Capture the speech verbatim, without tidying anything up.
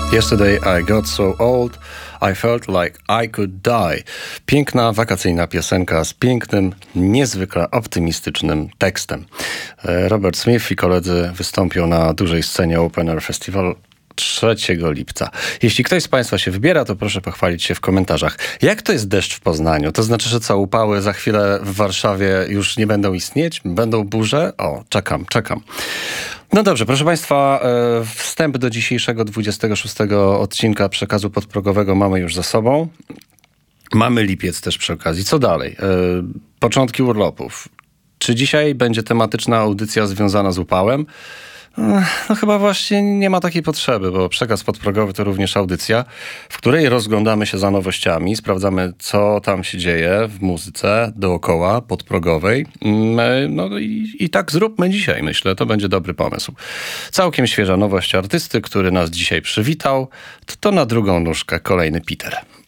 Yesterday I got so old, I felt like I could die. Piękna, wakacyjna piosenka z pięknym, niezwykle optymistycznym tekstem. Robert Smith i koledzy wystąpią na dużej scenie Open Air Festival trzeciego lipca. Jeśli ktoś z Państwa się wybiera, to proszę pochwalić się w komentarzach. Jak to jest deszcz w Poznaniu? To znaczy, że co, upały za chwilę w Warszawie już nie będą istnieć? Będą burze? O, czekam, czekam. No dobrze, proszę Państwa, wstęp do dzisiejszego dwudziestego szóstego odcinka Przekazu Podprogowego mamy już za sobą. Mamy lipiec też przy okazji. Co dalej? Początki urlopów. Czy dzisiaj będzie tematyczna audycja związana z upałem? No chyba właśnie nie ma takiej potrzeby, bo Przekaz Podprogowy to również audycja, w której rozglądamy się za nowościami, sprawdzamy, co tam się dzieje w muzyce dookoła podprogowej. No i, i tak zróbmy dzisiaj, myślę, to będzie dobry pomysł. Całkiem świeża nowość artysty, który nas dzisiaj przywitał, to, to na drugą nóżkę kolejny Peter.